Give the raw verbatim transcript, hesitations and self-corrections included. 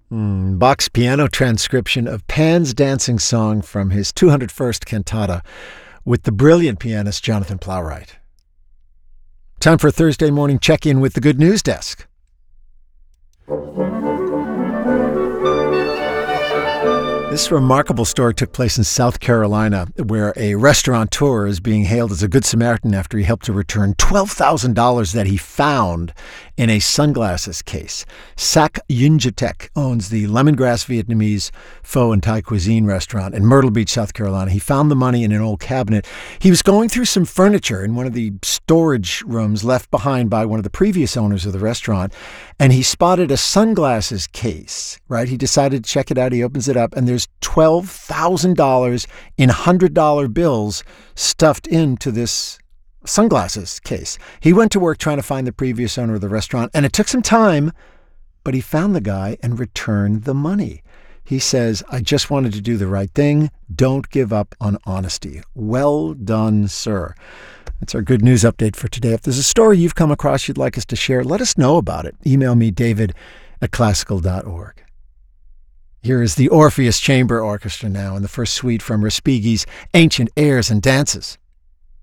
Mm, Bach's piano transcription of Pan's dancing song from his two hundred first cantata with the brilliant pianist Jonathan Plowright. Time for a Thursday morning check-in with the Good News Desk. This remarkable story took place in South Carolina, where a restaurateur is being hailed as a good Samaritan after he helped to return twelve thousand dollars that he found in a sunglasses case. Sac Yunjatek owns the Lemongrass Vietnamese Pho and Thai cuisine restaurant in Myrtle Beach, South Carolina. He found the money in an old cabinet. He was going through some furniture in one of the storage rooms left behind by one of the previous owners of the restaurant, and he spotted a sunglasses case, right? He decided to check it out. He opens it up, and there's twelve thousand dollars in one hundred dollar bills stuffed into this sunglasses case. He went to work trying to find the previous owner of the restaurant, and it took some time, but he found the guy and returned the money. He says, "I just wanted to do the right thing. Don't give up on honesty." Well done, sir. That's our good news update for today. If there's a story you've come across you'd like us to share, let us know about it. Email me, david at classical dot org. Here is the Orpheus Chamber Orchestra now in the first suite from Respighi's Ancient Airs and Dances.